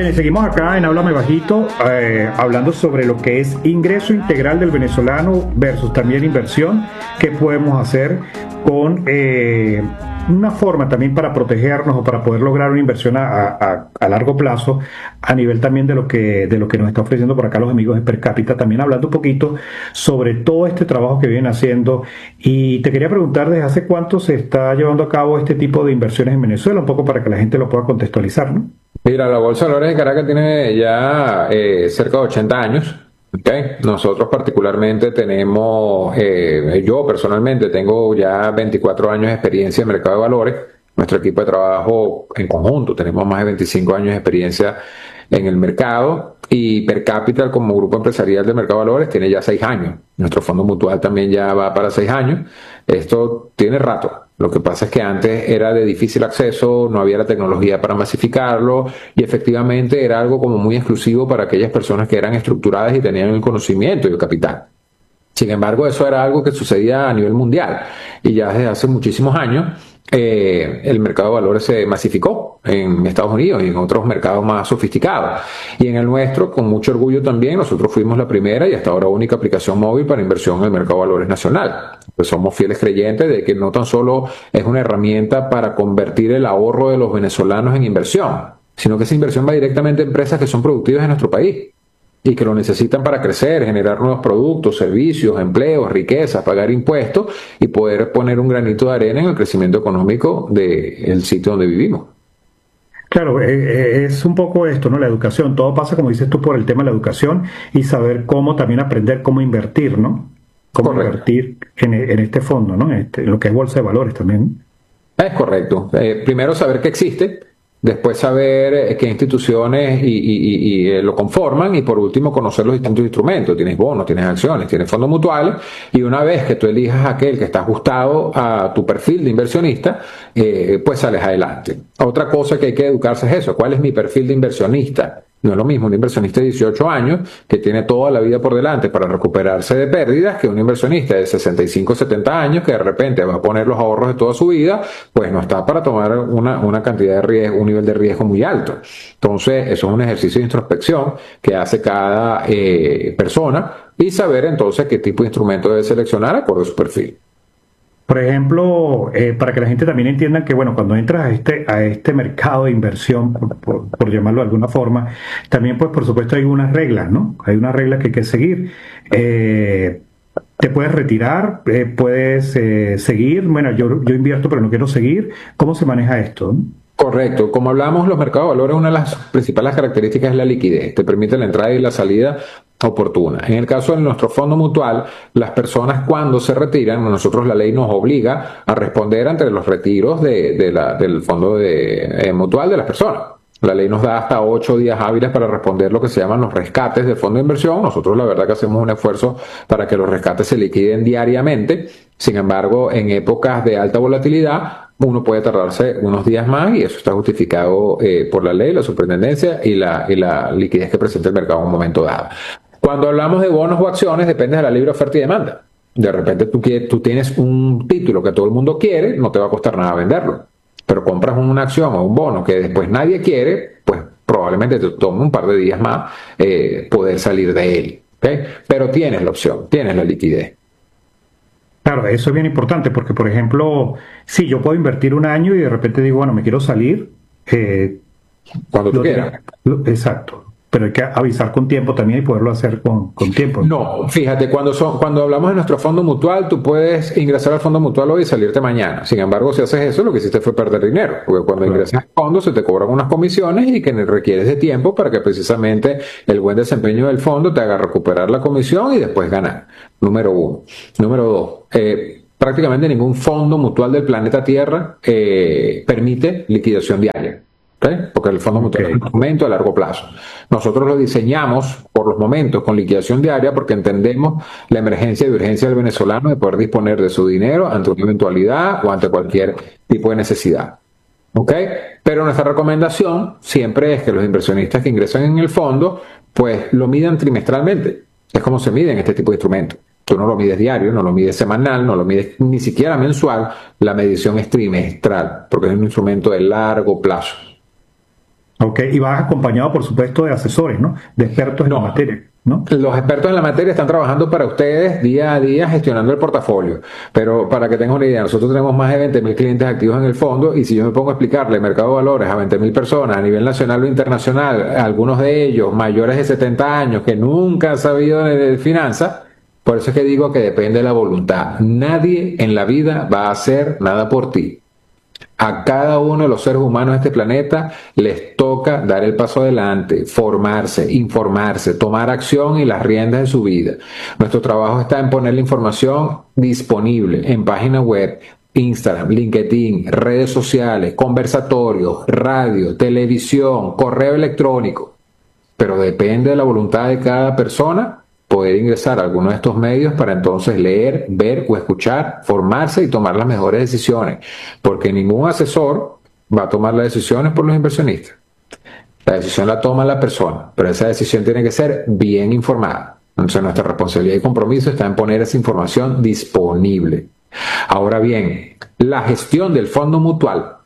Bien, seguimos acá en Háblame Bajito, hablando sobre lo que es ingreso integral del venezolano versus también inversión, qué podemos hacer con una forma también para protegernos o para poder lograr una inversión a largo plazo, a nivel también de lo que nos está ofreciendo por acá los amigos de Per Cápita, también hablando un poquito sobre todo este trabajo que vienen haciendo. Y te quería preguntar, ¿desde hace cuánto se está llevando a cabo este tipo de inversiones en Venezuela? Un poco para que la gente lo pueda contextualizar, ¿no? Mira, la Bolsa de Valores de Caracas tiene ya cerca de 80 años. ¿Ok? Nosotros particularmente tenemos, yo personalmente tengo ya 24 años de experiencia en mercado de valores. Nuestro equipo de trabajo en conjunto tenemos más de 25 años de experiencia en el mercado, y Per Capital como grupo empresarial de mercado de valores tiene ya 6 años. Nuestro fondo mutual también ya va para 6 años. Esto tiene rato. Lo que pasa es que antes era de difícil acceso, no había la tecnología para masificarlo, y efectivamente era algo como muy exclusivo para aquellas personas que eran estructuradas y tenían el conocimiento y el capital. Sin embargo, eso era algo que sucedía a nivel mundial, y ya desde hace muchísimos años el mercado de valores se masificó en Estados Unidos y en otros mercados más sofisticados. Y en el nuestro, con mucho orgullo también, nosotros fuimos la primera y hasta ahora única aplicación móvil para inversión en el mercado de valores nacional. Pues somos fieles creyentes de que no tan solo es una herramienta para convertir el ahorro de los venezolanos en inversión, sino que esa inversión va directamente a empresas que son productivas en nuestro país y que lo necesitan para crecer, generar nuevos productos, servicios, empleos, riqueza, pagar impuestos y poder poner un granito de arena en el crecimiento económico del sitio donde vivimos. Claro, es un poco esto, ¿no? La educación, todo pasa, como dices tú, por el tema de la educación y saber cómo también aprender cómo invertir, ¿no? Cómo Correcto. invertir en este fondo, ¿no? En lo que es bolsa de valores también. Es correcto. Primero saber que existe, después saber qué instituciones lo conforman, y por último conocer los distintos instrumentos. Tienes bonos, tienes acciones, tienes fondos mutuales, y una vez que tú elijas aquel que está ajustado a tu perfil de inversionista, pues sales adelante. Otra cosa que hay que educarse es eso: ¿cuál es mi perfil de inversionista? No es lo mismo un inversionista de 18 años que tiene toda la vida por delante para recuperarse de pérdidas, que un inversionista de 65 o 70 años que de repente va a poner los ahorros de toda su vida, pues no está para tomar una cantidad de riesgo, un nivel de riesgo muy alto. Entonces, eso es un ejercicio de introspección que hace cada persona, y saber entonces qué tipo de instrumento debe seleccionar acorde a su perfil. Por ejemplo, para que la gente también entienda que, bueno, cuando entras a este mercado de inversión, por llamarlo de alguna forma, también, pues, por supuesto, hay unas reglas, ¿no? Hay unas reglas que hay que seguir. Te puedes retirar, puedes seguir. Bueno, yo invierto, pero no quiero seguir. ¿Cómo se maneja esto? Correcto. Como hablamos, los mercados de valores, una de las principales características es la liquidez. Te permite la entrada y la salida oportuna. En el caso de nuestro fondo mutual, las personas cuando se retiran, nosotros la ley nos obliga a responder ante los retiros del fondo mutual de las personas. La ley nos da hasta 8 días hábiles para responder lo que se llaman los rescates del fondo de inversión. Nosotros la verdad que hacemos un esfuerzo para que los rescates se liquiden diariamente. Sin embargo, en épocas de alta volatilidad, uno puede tardarse unos días más, y eso está justificado por la ley, la superintendencia y la liquidez que presenta el mercado en un momento dado. Cuando hablamos de bonos o acciones, depende de la libre oferta y demanda. De repente tú tienes un título que todo el mundo quiere, no te va a costar nada venderlo. Pero compras una acción o un bono que después nadie quiere, pues probablemente te tome un par de días más poder salir de él. ¿Okay? Pero tienes la opción, tienes la liquidez. Claro, eso es bien importante porque, por ejemplo, sí, yo puedo invertir un año y de repente digo, bueno, me quiero salir. Cuando tú quieras. Exacto. Pero hay que avisar con tiempo también y poderlo hacer con tiempo. No, fíjate, cuando hablamos de nuestro fondo mutual, tú puedes ingresar al fondo mutual hoy y salirte mañana. Sin embargo, si haces eso, lo que hiciste fue perder dinero, porque cuando ingresas al fondo se te cobran unas comisiones y que requieres de tiempo para que precisamente el buen desempeño del fondo te haga recuperar la comisión y después ganar. Número uno. Número dos, prácticamente ningún fondo mutual del planeta Tierra permite liquidación diaria. ¿Okay? Porque el fondo mutual es un instrumento a largo plazo. Nosotros lo diseñamos por los momentos con liquidación diaria porque entendemos la emergencia y urgencia del venezolano de poder disponer de su dinero ante una eventualidad o ante cualquier tipo de necesidad. ¿Okay? Pero nuestra recomendación siempre es que los inversionistas que ingresan en el fondo pues lo midan trimestralmente. Es como se miden este tipo de instrumentos. Tú no lo mides diario, no lo mides semanal, no lo mides ni siquiera mensual. La medición es trimestral porque es un instrumento de largo plazo. Ok, y vas acompañado, por supuesto, de asesores, ¿no? De expertos en la No, materia, ¿no? los expertos en la materia están trabajando para ustedes día a día gestionando el portafolio. Pero para que tengan una idea, nosotros tenemos más de 20.000 clientes activos en el fondo y si yo me pongo a explicarle el mercado de valores a 20.000 personas a nivel nacional o internacional, algunos de ellos mayores de 70 años que nunca han sabido de finanzas, por eso es que digo que depende de la voluntad. Nadie en la vida va a hacer nada por ti. A cada uno de los seres humanos de este planeta les toca dar el paso adelante, formarse, informarse, tomar acción y las riendas de su vida. Nuestro trabajo está en poner la información disponible en página web, Instagram, LinkedIn, redes sociales, conversatorios, radio, televisión, correo electrónico. Pero depende de la voluntad de cada persona poder ingresar a alguno de estos medios para entonces leer, ver o escuchar, formarse y tomar las mejores decisiones, porque ningún asesor va a tomar las decisiones por los inversionistas. La decisión la toma la persona, pero esa decisión tiene que ser bien informada. Entonces nuestra responsabilidad y compromiso está en poner esa información disponible. Ahora bien, la gestión del fondo mutual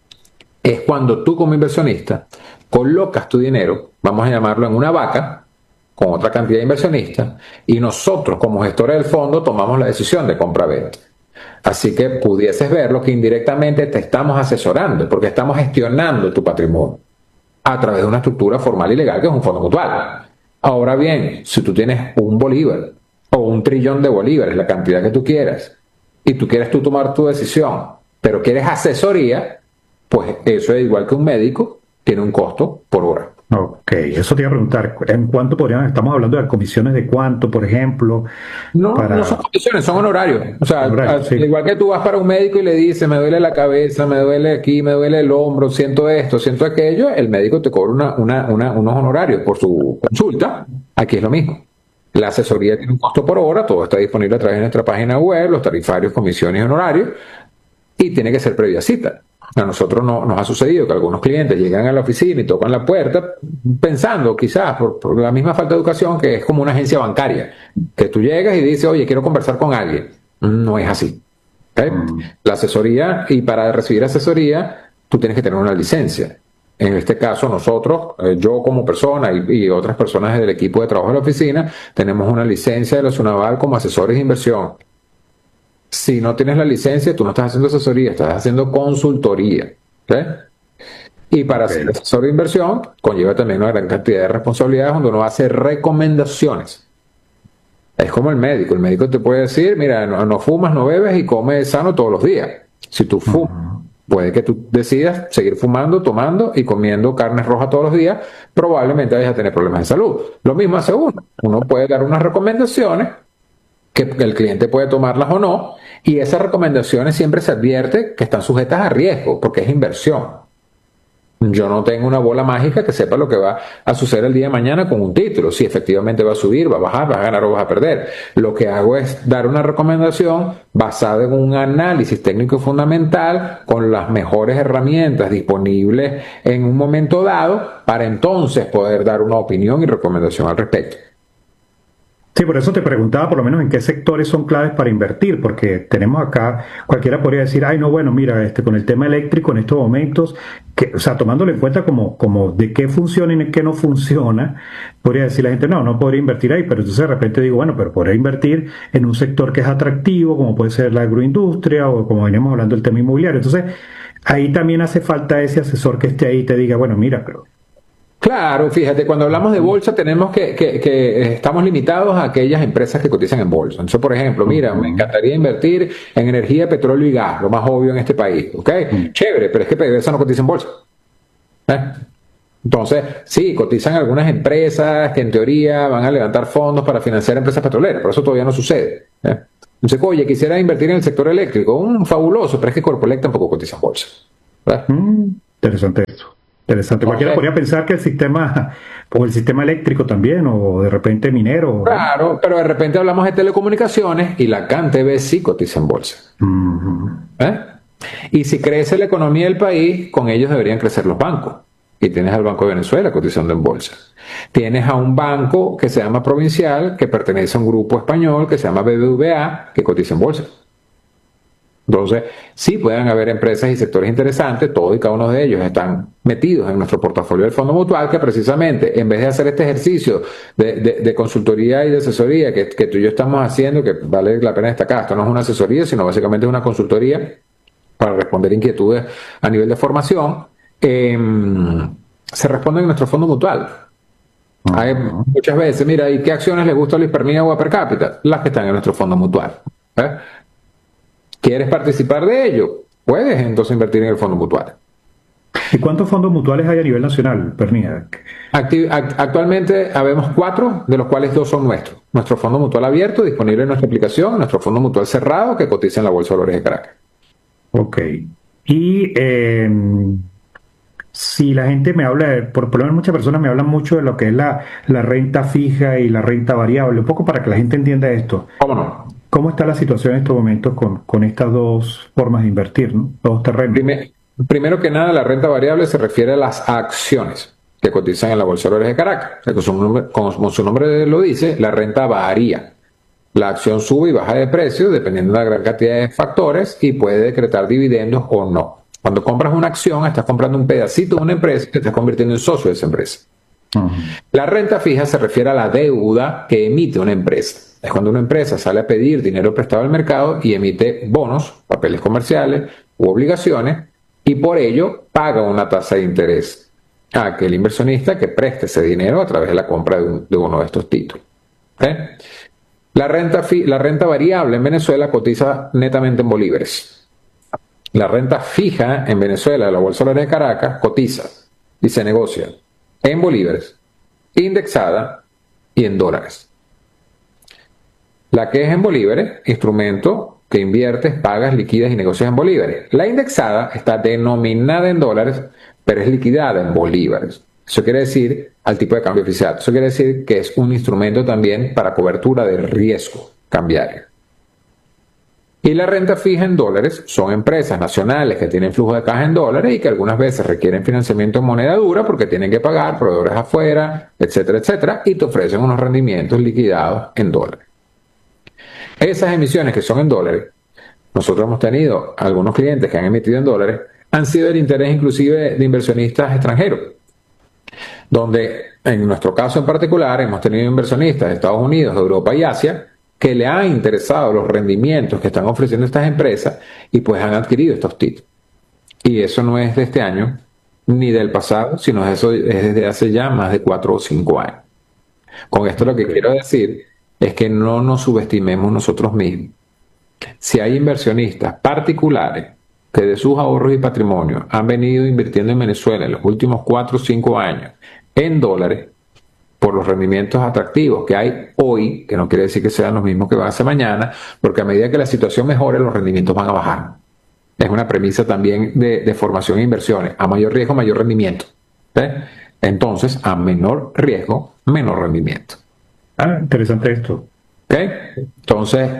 es cuando tú como inversionista colocas tu dinero, vamos a llamarlo en una vaca, con otra cantidad de inversionistas, y nosotros como gestores del fondo tomamos la decisión de compra-venta. Así que pudieses verlo que indirectamente te estamos asesorando, porque estamos gestionando tu patrimonio a través de una estructura formal y legal que es un fondo mutual. Ahora bien, si tú tienes un bolívar o 1.000.000.000 de bolívares, la cantidad que tú quieras, y tú quieres tomar tu decisión, pero quieres asesoría, pues eso es igual que un médico, tiene un costo por hora. Ok, eso te iba a preguntar, ¿en cuánto estamos hablando de comisiones de cuánto, por ejemplo? No, Para... no son comisiones, son honorarios. O sea, Sí. igual que tú vas para un médico y le dices, me duele la cabeza, me duele aquí, me duele el hombro, siento esto, siento aquello, el médico te cobra unos honorarios por su consulta. Aquí es lo mismo. La asesoría tiene un costo por hora, todo está disponible a través de nuestra página web, los tarifarios, comisiones y honorarios, y tiene que ser previa cita. A nosotros nos ha sucedido que algunos clientes llegan a la oficina y tocan la puerta pensando quizás por la misma falta de educación que es como una agencia bancaria, que tú llegas y dices, oye, quiero conversar con alguien. No es así. ¿Okay? La asesoría, y para recibir asesoría, tú tienes que tener una licencia. En este caso, nosotros, yo como persona y otras personas del equipo de trabajo de la oficina, tenemos una licencia de la SUNAVAL como asesores de inversión. Si no tienes la licencia, tú no estás haciendo asesoría, estás haciendo consultoría. ¿Okay? Y para ser asesor de inversión, conlleva también una gran cantidad de responsabilidades donde uno hace recomendaciones. Es como el médico te puede decir, mira, no fumas, no bebes y comes sano todos los días. Si tú fumas, puede que tú decidas seguir fumando, tomando y comiendo carne roja todos los días, probablemente vayas a tener problemas de salud. Lo mismo hace uno. Uno puede dar unas recomendaciones que el cliente puede tomarlas o no, y esas recomendaciones siempre se advierte que están sujetas a riesgo, porque es inversión. Yo no tengo una bola mágica que sepa lo que va a suceder el día de mañana con un título, si efectivamente va a subir, va a bajar, va a ganar o va a perder. Lo que hago es dar una recomendación basada en un análisis técnico y fundamental con las mejores herramientas disponibles en un momento dado para entonces poder dar una opinión y recomendación al respecto. Sí, por eso te preguntaba por lo menos en qué sectores son claves para invertir, porque tenemos acá, cualquiera podría decir, ay, no, bueno, mira, con el tema eléctrico en estos momentos, o sea, tomándolo en cuenta como de qué funciona y qué no funciona, podría decir la gente, no podría invertir ahí, pero entonces de repente digo, bueno, pero podría invertir en un sector que es atractivo, como puede ser la agroindustria o como veníamos hablando del tema inmobiliario. Entonces, ahí también hace falta ese asesor que esté ahí y te diga, bueno, mira, pero... Claro, fíjate, cuando hablamos de bolsa tenemos que estamos limitados a aquellas empresas que cotizan en bolsa. Entonces, por ejemplo, mira, me encantaría invertir en energía, petróleo y gas, lo más obvio en este país, ¿ok? Chévere, pero es que PDVSA no cotiza en bolsa. Entonces, sí, cotizan algunas empresas que en teoría van a levantar fondos para financiar empresas petroleras, pero eso todavía no sucede. Entonces, oye, quisiera invertir en el sector eléctrico, fabuloso, pero es que Corpoelec tampoco cotiza en bolsa. Interesante eso. Interesante. Cualquiera podría pensar que el sistema eléctrico también, o de repente minero. Claro, pero de repente hablamos de telecomunicaciones y la CanTV sí cotiza en bolsa. Y si crece la economía del país, con ellos deberían crecer los bancos. Y tienes al Banco de Venezuela cotizando en bolsa. Tienes a un banco que se llama Provincial, que pertenece a un grupo español que se llama BBVA, que cotiza en bolsa. Entonces, sí pueden haber empresas y sectores interesantes, todos y cada uno de ellos están metidos en nuestro portafolio del Fondo Mutual, que precisamente en vez de hacer este ejercicio de consultoría y de asesoría que tú y yo estamos haciendo, que vale la pena destacar, esto no es una asesoría, sino básicamente es una consultoría para responder inquietudes a nivel de formación, se responden en nuestro Fondo Mutual. Hay muchas veces, mira, ¿y qué acciones le gusta a Luis Pernilla o a Per Cápita? Las que están en nuestro Fondo Mutual. ¿Quieres participar de ello? Puedes entonces invertir en el Fondo Mutual. ¿Y cuántos fondos mutuales hay a nivel nacional, Pernilla? Actualmente habemos 4, de los cuales 2 son nuestros. Nuestro Fondo Mutual abierto, disponible en nuestra aplicación, nuestro Fondo Mutual cerrado, que cotiza en la Bolsa de Valores de Caracas. Ok. Y si la gente me habla, por lo menos muchas personas me hablan mucho de lo que es la renta fija y la renta variable, un poco para que la gente entienda esto. ¿Cómo no? ¿Cómo está la situación en estos momentos con estas dos formas de invertir, ¿no? Dos terrenos. Primero que nada, la renta variable se refiere a las acciones que cotizan en la Bolsa de Valores de Caracas. O sea, como su nombre lo dice, la renta varía. La acción sube y baja de precio dependiendo de la gran cantidad de factores y puede decretar dividendos o no. Cuando compras una acción, estás comprando un pedacito de una empresa y te estás convirtiendo en socio de esa empresa. La renta fija se refiere a la deuda que emite una empresa. Es cuando una empresa sale a pedir dinero prestado al mercado y emite bonos, papeles comerciales u obligaciones y por ello paga una tasa de interés a aquel inversionista que preste ese dinero a través de la compra de uno de estos títulos. La renta variable en Venezuela cotiza netamente en bolívares. La renta fija en Venezuela, de la Bolsa de Valores de Caracas, cotiza y se negocia en bolívares, indexada y en dólares. La que es en bolívares, instrumento que inviertes, pagas, liquidas y negocias en bolívares. La indexada está denominada en dólares, pero es liquidada en bolívares. Eso quiere decir al tipo de cambio oficial. Eso quiere decir que es un instrumento también para cobertura de riesgo cambiario. Y la renta fija en dólares son empresas nacionales que tienen flujo de caja en dólares y que algunas veces requieren financiamiento en moneda dura porque tienen que pagar proveedores afuera, etcétera, etcétera, y te ofrecen unos rendimientos liquidados en dólares. Esas emisiones que son en dólares, nosotros hemos tenido algunos clientes que han emitido en dólares, han sido del interés inclusive de inversionistas extranjeros, donde en nuestro caso en particular hemos tenido inversionistas de Estados Unidos, de Europa y Asia, que le han interesado los rendimientos que están ofreciendo estas empresas y pues han adquirido estos títulos. Y eso no es de este año ni del pasado, sino eso es desde hace ya más de 4 o 5 años. Con esto lo que quiero decir es que no nos subestimemos nosotros mismos. Si hay inversionistas particulares que de sus ahorros y patrimonio han venido invirtiendo en Venezuela en los últimos 4 o 5 años en dólares, por los rendimientos atractivos que hay hoy, que no quiere decir que sean los mismos que van a ser mañana, porque a medida que la situación mejore, los rendimientos van a bajar. Es una premisa también de formación e inversiones. A mayor riesgo, mayor rendimiento. Entonces, a menor riesgo, menor rendimiento. Interesante esto. Entonces,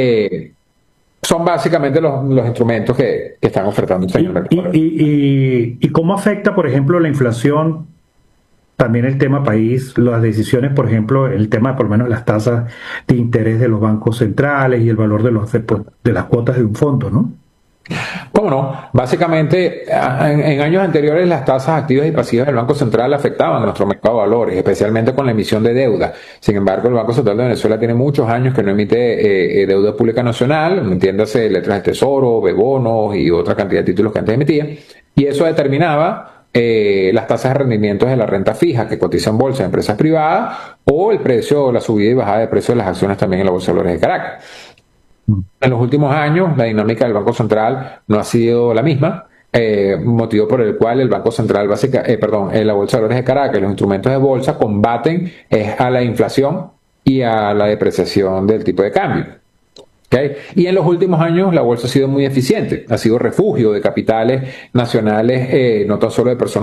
son básicamente los instrumentos que están ofertando el señor. ¿Y cómo afecta, por ejemplo, la inflación? También el tema país, las decisiones, por ejemplo, el tema por lo menos las tasas de interés de los bancos centrales y el valor de las cuotas de un fondo, ¿no? ¿Cómo no? Básicamente, en años anteriores las tasas activas y pasivas del Banco Central afectaban a nuestro mercado de valores, especialmente con la emisión de deuda. Sin embargo, el Banco Central de Venezuela tiene muchos años que no emite deuda pública nacional, entiéndase letras de tesoro, bonos y otra cantidad de títulos que antes emitía, y eso determinaba las tasas de rendimientos de la renta fija que cotiza en bolsa de empresas privadas o el precio, la subida y bajada de precio de las acciones también en la Bolsa de Valores de Caracas. En los últimos años la dinámica del Banco Central no ha sido la misma, motivo por el cual el Banco Central en la Bolsa de Valores de Caracas, los instrumentos de bolsa combaten a la inflación y a la depreciación del tipo de cambio. Y en los últimos años la bolsa ha sido muy eficiente, ha sido refugio de capitales nacionales, no tan solo de personas